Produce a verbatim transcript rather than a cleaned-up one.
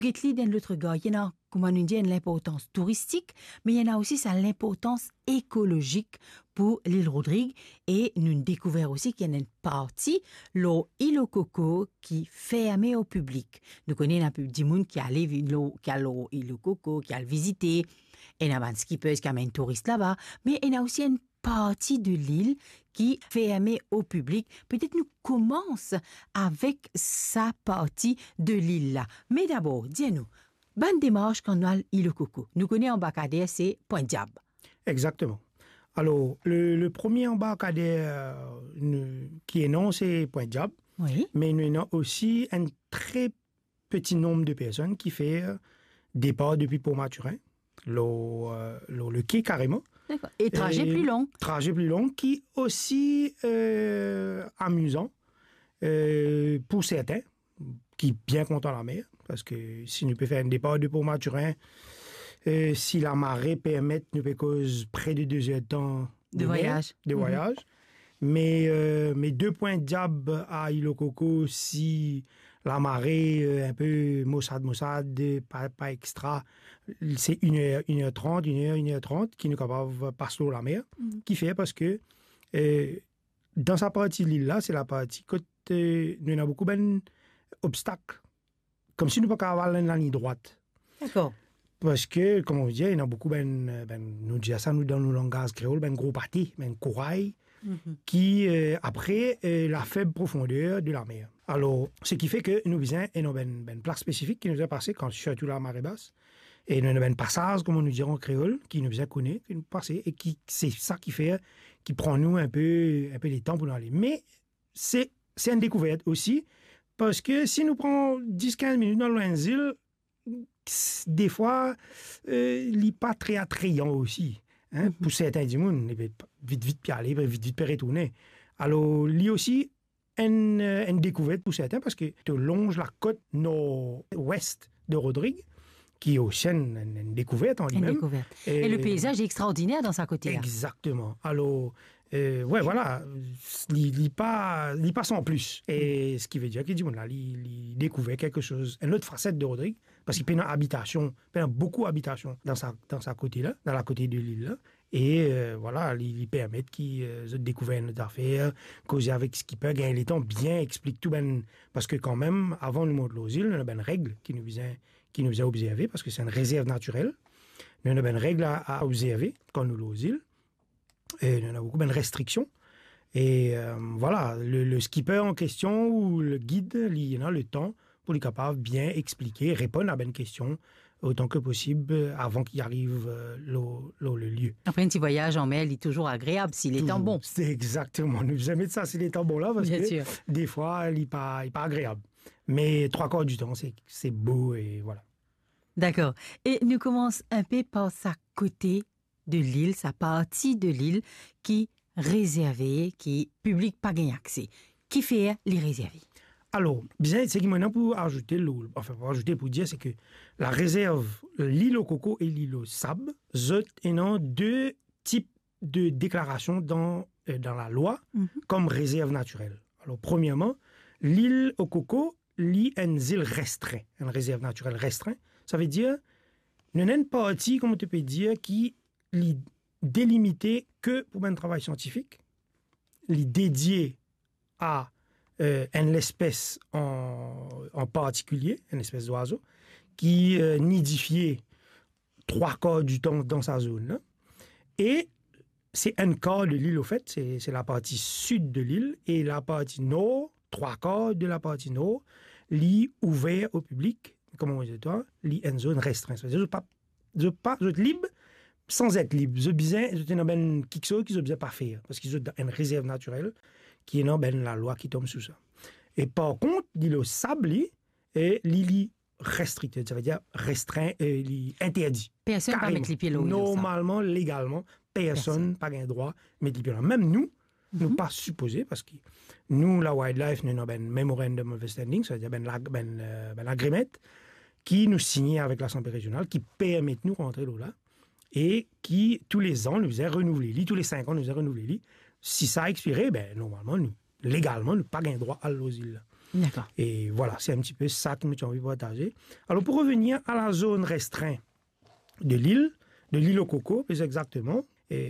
Guetli dans l'autre gars, il y en a, comment on dit, l'importance touristique, mais il y en a aussi ça l'importance écologique pour l'île Rodrigue. Et nous avons découvert aussi qu'il y a une partie, l'île Coco, qui fermée au public. Nous connaissons un peu du monde qui a l'île Coco, qui a le visité. Il y a un skipper qui amène touristes là-bas, mais il y a aussi une partie de l'île qui est fermée au public. Peut-être nous commençons avec sa partie de l'île-là. Mais d'abord, dis-nous, bonne démarche quand on a l'île Coco. Nous connaissons embarcadère, c'est Point Diable. Exactement. Alors, le, le premier embarcadère euh, qui est non, c'est Point Diable. Oui. Mais nous avons aussi un très petit nombre de personnes qui fait euh, départ depuis Port-Maturin, le, euh, le, le quai carrément. D'accord. Et trajet Et plus long. Trajet plus long qui aussi euh, amusant euh, pour certains, qui bien content la mer, parce que si nous pouvons faire un départ de Port-Maturin, euh, si la marée permet, nous pouvons cause près de deux heures de temps de, de voyage. Mer, de mm-hmm. voyage. Mais, euh, mais deux points diable à Île Coco, si la marée euh, un peu maussade, maussade, pas, pas extra, c'est une heure, une heure trente, une heure, une heure trente qui nous capable de passer sur la mer, mm-hmm. qui fait parce que euh, dans sa partie de l'île-là, c'est la partie côté, euh, nous avons beaucoup d'obstacles, comme si nous ne pouvions pas avoir la ligne droite. D'accord. Parce que, comme on dit, il y a beaucoup, ben, ben, nous disons ça nous, dans nos langages créoles, ben, gros pâté, ben, corail, mm-hmm. qui, euh, après, euh, la faible profondeur de la mer. Alors, ce qui fait que nous avons une ben, ben, place spécifique qui nous est passée quand surtout la marée basse. Et nous avons un passage, comme on nous dirait en créole, qui nous a connu, qui nous passé, et qui, c'est ça qui fait, qui prend nous un peu, un peu les temps pour nous aller. Mais c'est, c'est une découverte aussi, parce que si nous prenons dix à quinze minutes dans l'île, des fois, euh, il n'est pas très attrayant aussi. Hein, mm-hmm. Pour certains du monde, vite, vite, puis aller, vite, vite, puis retourner. Alors, il y a aussi une, une découverte pour certains, parce que tu longes la côte nord-ouest de Rodrigue, qui est aussi une, une découverte en lui-même. Une découverte. Et, Et le paysage est extraordinaire dans sa côté-là. Exactement. Alors, euh, ouais, voilà, il n'y pas, pas sans plus. Et ce qui veut dire qu'il dit, bon, là, il découvert quelque chose, une autre facette de Rodrigue, parce qu'il y a une habitation, il y a beaucoup d'habitation dans sa, dans sa côté-là, dans la côté de l'île-là. Et euh, voilà, il permet qu'ils euh, découvrent notre affaire, causer avec ce qu'il peut, gagner les temps, bien explique tout. Ben, parce que quand même, avant le mot de l'île, il y a une règle qui nous vient qui nous a observé, parce que c'est une réserve naturelle. Nous avons une règle à, à observer quand nous allons aux îles. Et nous avons beaucoup de restrictions. Et euh, voilà, le, le skipper en question ou le guide, il a le temps pour être capable de bien expliquer, répondre à bonnes questions autant que possible avant qu'il arrive euh, le, le, le lieu. Après un petit voyage en mer, il est toujours agréable s'il est temps bon. C'est exactement. Nous aimons ça s'il est temps bon là, parce bien que sûr. Des fois, il n'est pas, pas agréable. Mais trois quarts du temps, c'est, c'est beau et voilà. D'accord. Et nous commençons un peu par sa côté de l'île, sa partie de l'île qui est réservée, qui est public, pas gain accès. Qui fait les réserver? Alors, bien, c'est que maintenant pour ajouter, le, enfin pour ajouter pour dire, c'est que la réserve, l'île au coco et l'île au sable, zot ont deux types de déclarations dans, euh, dans la loi mm-hmm. comme réserve naturelle. Alors, premièrement, l'île au coco, l'île est une île restreinte, une réserve naturelle restreinte. Ça veut dire, nous avons une partie, comme on peut dire, qui est délimitée que pour un travail scientifique, est dédiée à euh, une espèce en, en particulier, une espèce d'oiseau, qui euh, nidifie trois quarts du temps dans sa zone. Là. Et c'est un quart de l'île, au fait, c'est, c'est la partie sud de l'île, et la partie nord, trois quarts de la partie nord, l'île ouvert au public, comme on dit toi, l'île une zone restreinte. Je ne pas, je pas, je suis libre sans être libre. Je besoin, je suis ben quelque chose qui je besoin pas faire, parce qu'ils ont une réserve naturelle qui est ben la loi qui tombe sous ça. Et par contre, l'île au sable et l'île restricted, ça veut dire restreint et interdit. Personne ne peut mettre les pieds là. Normalement, légalement, personne n'a pas le droit de mettre les pieds là. Même nous, mm-hmm. nous pas supposés, parce que nous, la wildlife, nous avons un memorandum of understanding, ça veut dire ben, ben, ben l'agrément qui nous signe avec l'Assemblée régionale, qui permet de nous rentrer là, et qui, tous les ans, nous faisait renouveler, tous les cinq ans, nous faisait renouveler. Si ça a expiré, ben, normalement, nous, légalement, nous n'avons pas le droit à l'île. D'accord. Et voilà, c'est un petit peu ça que j'ai envie de partager. Alors, pour revenir à la zone restreinte de l'île, de l'île au coco, plus exactement,